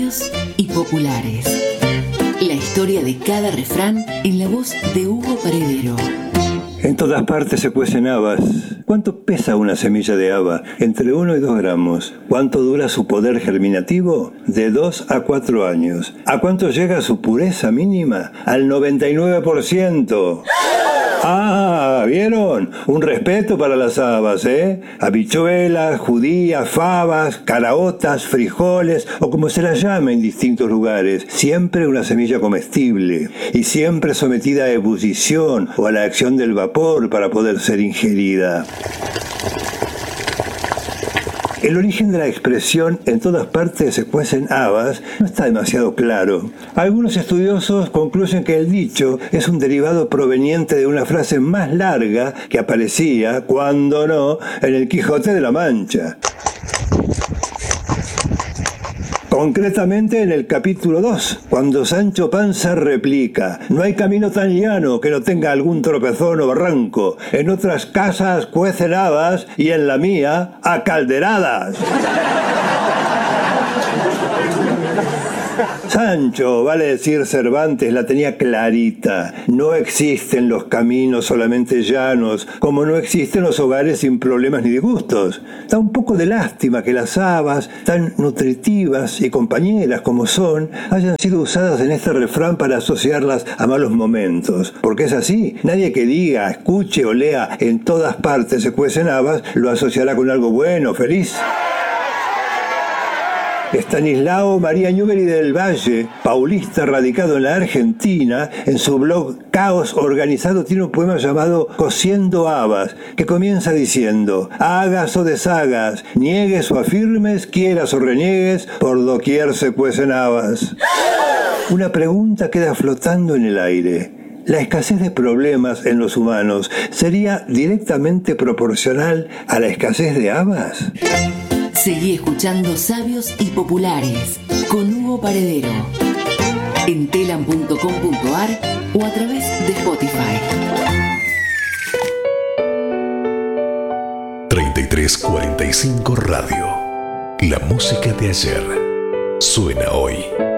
Sabios y populares. La historia de cada refrán en la voz de Hugo Paredero. En todas partes se cuecen habas. ¿Cuánto pesa una semilla de haba? Entre 1 y 2 gramos. ¿Cuánto dura su poder germinativo? De 2 a 4 años. ¿A cuánto llega su pureza mínima? Al 99%. Ah, ¿vieron? Un respeto para las habas, ¿eh? Habichuelas, judías, fabas, caraotas, frijoles, o como se las llame en distintos lugares. Siempre una semilla comestible y siempre sometida a ebullición o a la acción del vapor para poder ser ingerida. El origen de la expresión "en todas partes se cuecen habas" no está demasiado claro. Algunos estudiosos concluyen que el dicho es un derivado proveniente de una frase más larga que aparecía, cuando no, en el Quijote de la Mancha. Concretamente en el capítulo 2, cuando Sancho Panza replica: "No hay camino tan llano que no tenga algún tropezón o barranco. En otras casas cuecen habas y en la mía, a calderadas". Sancho, vale decir Cervantes, la tenía clarita. No existen los caminos solamente llanos, como no existen los hogares sin problemas ni disgustos. Da un poco de lástima que las habas, tan nutritivas y compañeras como son, hayan sido usadas en este refrán para asociarlas a malos momentos. Porque es así. Nadie que diga, escuche o lea "en todas partes se cuecen habas" lo asociará con algo bueno, feliz. Estanislao María Newbery del Valle, paulista radicado en la Argentina, en su blog Caos Organizado tiene un poema llamado Cociendo habas, que comienza diciendo: "Hagas o deshagas, niegues o afirmes, quieras o reniegues, por doquier se cuecen habas". Una pregunta queda flotando en el aire. ¿La escasez de problemas en los humanos sería directamente proporcional a la escasez de habas? Seguí escuchando Sabios y Populares con Hugo Paredero en telam.com.ar o a través de Spotify. 3345 Radio. La música de ayer suena hoy.